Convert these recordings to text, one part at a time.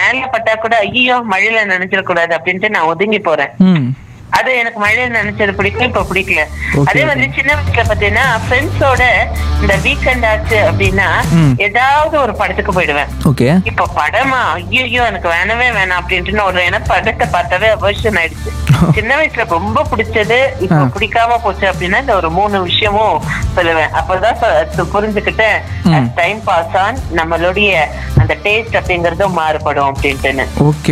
மேல பட்டா கூட ஐயோ மழையில நினைச்சிடக்கூடாது அப்படின்ட்டு நான் ஒதுங்கி போறேன். அது எனக்கு மழையில நினைச்சது பிடிக்கும், இப்ப பிடிக்கல. அதே மாதிரி சின்ன வயசுல பாத்தீங்கன்னா ஃப்ரெண்ட்ஸோட இந்த வீக்கெண்ட் ஆச்சு அப்படின்னா ஏதாவது ஒரு படத்துக்கு போயிடுவேன். இப்ப படமா ஐயோ எனக்கு வேணவே வேணாம் அப்படின்ட்டு ஒரு எனக்கு படத்தை பார்த்தாவே அவர்ஷன் ஆயிடுச்சு. சின்ன வயசுல ரொம்ப பிடிச்சது இப்ப பிடிக்காம போச்சு அப்படின்னா இந்த ஒரு 3 விஷயமும் சொல்லுவேன். அப்பதான் புரிஞ்சுக்கிட்டேன் டைம் பாஸ் ஆன் நம்மளுடைய அந்த டேஸ்ட் அப்படிங்கறதும் மாறுபடும் அப்படின்ட்டுன்னு.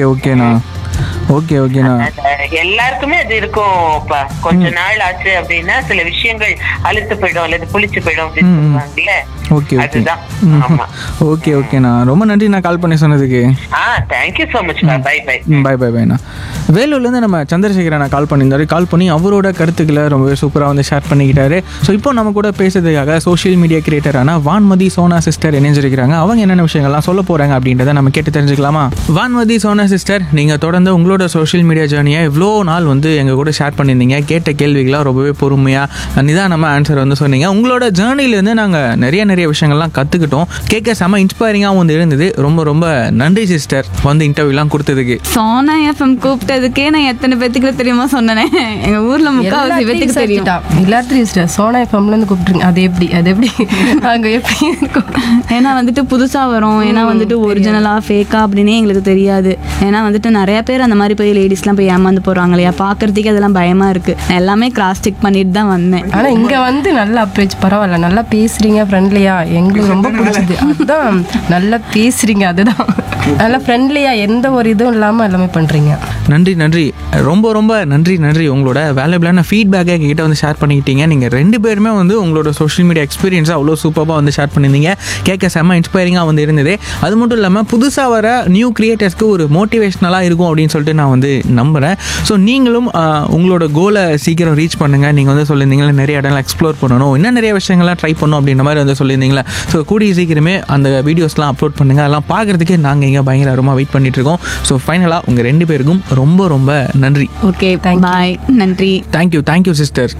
எல்லாருக்குமே அது இருக்கும். கொஞ்ச நாள் ஆச்சு அப்படின்னா சில விஷயங்கள் அழுத்து போயிடும் அல்லது புளிச்சு போயிடும் அப்படின்னு சொல்லுவாங்கல்ல. அதுதான். ரொம்ப நன்றி நான் கால் பண்ணி சொன்னதுக்கு. Thank you so much. பை. வேலூர்ல இருந்து நம்ம சந்திரசேகரன் கால் பண்ணியிருந்தாரு. கால் பண்ணி அவரோட கருத்துக்களை ரொம்பவே சூப்பரா வந்து ஷேர் பண்ணிக்கிட்டாரு. ஸோ இப்போ நம்ம கூட பேசுறதுக்காக social media கிரியேட்டரான Vanmathi Sona sister இணைஞ்சிருக்கிறாங்க. அவங்க என்னென்ன விஷயங்கள்லாம் சொல்ல போறாங்க அப்படின்றத நம்ம கேட்டு தெரிஞ்சுக்கலாமா? வான்மதி சோனா சிஸ்டர், நீங்க தொடர்ந்து உங்களோட சோஷியல் மீடியா ஜேர்னியை இவ்வளோ நாள் வந்து எங்கள் கூட ஷேர் பண்ணியிருந்தீங்க. கேட்ட கேள்விகளாக ரொம்பவே பொறுமையாக நிதானமாக ஆன்சர் வந்து சொன்னீங்க. உங்களோட ஜேர்னிலேருந்து நாங்கள் நிறைய விஷயங்கள்லாம் கற்றுக்கிட்டோம். கேட்க செம்ம இன்ஸ்பைரிங்காக வந்து இருந்தது. ரொம்ப நன்றி சிஸ்டர் வந்து இன்டர்வியூலாம் கொடுத்ததுக்கு. சோனா எஃப்எம் கூப்பிட்டதுக்கே நான் எத்தனை பேத்துக்கு தெரியுமா சொன்னேன்? எங்கள் ஊரில் முக்கால்வாசி பேத்துக்கு தெரியும். எல்லாத்தையும் சிஸ்டர் சோனா எஃப்எம்லேருந்து கூப்பிட்டுருங்க. அது எப்படி நாங்கள் எப்படி இருக்கோம்? ஏன்னா வந்துட்டு புதுசாக வரும். ஏன்னா வந்துட்டு ஒரிஜினலாக ஃபேக்கா அப்படின்னே எங்களுக்கு தெரியாது. ஏன்னா வந்துட்டு நிறைய பேர் அந்த மாதிரி போய் லேடிஸ்லாம் போய் ஏமாந்து போறாங்க இல்லையா, பாக்குறதுக்கு அதெல்லாம் பயமா இருக்கு. நான் எல்லாமே கிராஸ் செக் பண்ணிட்டு தான் வந்தேன். ஆனா இங்க வந்து நல்ல அப்ரோச், பரவாயில்ல, நல்லா பேசுறீங்க, ஃப்ரெண்ட்லியா, எங்களுக்கு ரொம்ப பிடிச்சது. அதுதான் நல்லா பேசுறீங்க, அதுதான் நல்லா ஃப்ரெண்ட்லியா, எந்த ஒரு இதுவும் இல்லாம எல்லாமே பண்றீங்க. நன்றி ரொம்ப நன்றி. உங்களோட வேல்யூபிளான ஃபீட்பேக்கை கிட்ட வந்து ஷேர் பண்ணிக்கிட்டீங்க. நீங்கள் 2 பேருமே வந்து உங்களோட சோஷியல் மீடியா எக்ஸ்பீரியன்ஸை அவ்வளோ சூப்பராக வந்து ஷேர் பண்ணியிருந்தீங்க. கேட்க செம்ம இன்ஸ்பைரிங்காக வந்து இருந்தது. அது மட்டும் இல்லாமல் புதுசாக வர நியூ கிரியேட்டர்ஸ்க்கு ஒரு மோட்டிவேஷ்னலாக இருக்கும் அப்படின்னு சொல்லிட்டு நான் வந்து நம்புகிறேன். ஸோ நீங்களும் உங்களோட கோலை சீக்கிரம் ரீச் பண்ணுங்கள். நீங்கள் வந்து சொல்லியிருந்தீங்களா நிறைய இடம்லாம் எக்ஸ்ப்ளோர் பண்ணணும், இன்னும் நிறைய விஷயங்கள்லாம் ட்ரை பண்ணணும் அப்படின்ற மாதிரி வந்து சொல்லியிருந்தீங்களா. ஸோ கூடிய சீக்கிரமே அந்த வீடியோஸ்லாம் அப்லோட் பண்ணுங்கள். அதெல்லாம் பார்க்குறதுக்கே நாங்கள் இங்கே பயங்கரமாக வெயிட் பண்ணிட்டுருக்கோம். ஸோ ஃபைனலாக உங்கள் 2 பேருக்கும் ரொம்ப நன்றி. ஓகே, பாய். நன்றி. Thank you sister.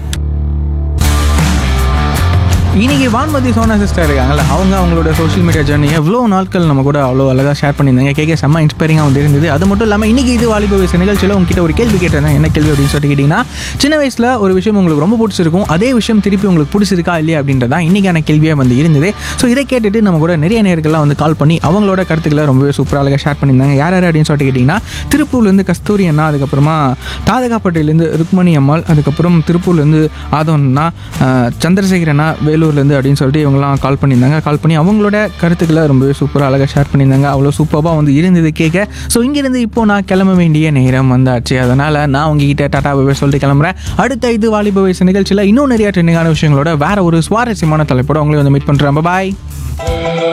இன்னைக்கு வான்மதி சோனா சிஸ்டர் இருக்காங்கல்ல, அவங்களோட சோஷியல் மீடியா ஜர்னி எவ்வளோ நாட்கள் நம்ம கூட அவ்வளோ அழகாக ஷேர் பண்ணியிருந்தாங்க. கேட்க செம்ம இன்ஸ்பைரிங்காக வந்து இருந்தது. அது மட்டும் இல்லாமல் இன்றைக்கி இது வாலிப வயசு நிகழ்ச்சியில் உங்ககிட்ட ஒரு கேள்வி கேட்டிருந்தேன். என்ன கேள்வி அப்படின்னு சொல்லிட்டு கேட்டிங்கன்னா, சின்ன வயசில் ஒரு விஷயம் உங்களுக்கு ரொம்ப பிடிச்சிருக்கும், அதே விஷயம் திருப்பி உங்களுக்கு பிடிச்சிருக்கா இல்லையா அப்படின்றதான் இன்றைக்கான கேள்வியாக வந்து இருந்தது. ஸோ இதை கேட்டுட்டு நம்ம கூட நிறைய நேர்கள்லாம் வந்து கால் பண்ணி அவங்களோட கருத்துக்களை ரொம்பவே சூப்பராக அழகாக ஷேர் பண்ணியிருந்தாங்க. யார் அப்படின்னு சொல்லிட்டு கேட்டிங்கன்னா, திருப்பூர்லேருந்து கஸ்தூரி அண்ணா, அதுக்கப்புறமா தாதகாப்பட்டிலேருந்து ருக்மணி அம்மாள், அதுக்கப்புறம் திருப்பூர்லேருந்து ஆதோன்னா, சந்திரசேகரனா வேலூர்லேருந்து அப்படின்னு சொல்லிட்டு இவங்கலாம் கால் பண்ணியிருந்தாங்க. கால் பண்ணி அவங்களோட கருத்துக்களை ரொம்பவே சூப்பராக அழகாக ஷேர் பண்ணியிருந்தாங்க. அவ்வளோ சூப்பராக வந்து இருந்தது கேட்க. ஸோ இங்கேருந்து இப்போது நான் கிளம்ப வேண்டிய நேரம் வந்தாச்சு. அதனால் நான் உங்ககிட்ட டாடா பாய் சொல்லிட்டு கிளம்புறேன். அடுத்த இது வாலிப வயசு நிகழ்ச்சியில் இன்னும் நிறைய ட்ரெண்டிங்கான விஷயங்களோட வேற ஒரு சுவாரஸ்யமான தலைப்போட உங்களை வந்து மீட் பண்ணுறேன். பாய்.